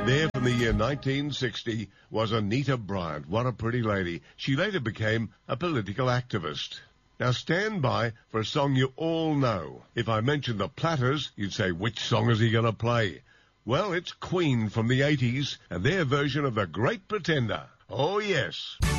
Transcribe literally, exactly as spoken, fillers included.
There from the year nineteen sixty was Anita Bryant. What a pretty lady. She later became a political activist. Now stand by for a song you all know. If I mentioned the Platters, you'd say, which song is he going to play? Well, it's Queen from the eighties and their version of The Great Pretender. Oh, yes.